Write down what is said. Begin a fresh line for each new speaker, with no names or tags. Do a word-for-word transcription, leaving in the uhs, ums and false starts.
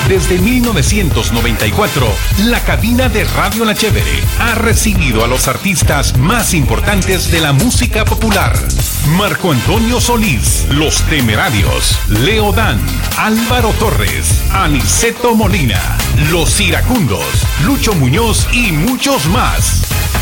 Desde mil novecientos noventa y cuatro, la cabina de Radio La Chévere ha recibido a los artistas más importantes de la música popular. Marco Antonio Solís, Los Temerarios, Leo Dan, Álvaro Torres, Aniceto Molina, Los Iracundos, Lucho Muñoz y muchos más.